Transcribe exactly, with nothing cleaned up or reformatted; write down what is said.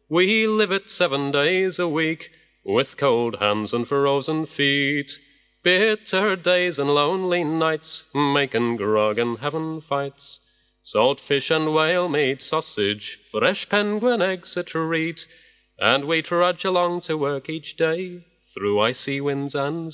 We live it seven days a week, with cold hands and frozen feet. Bitter days and lonely nights, making grog and having fights. Salt fish and whale meat sausage, fresh penguin eggs a treat. And we trudge along to work each day, through icy winds and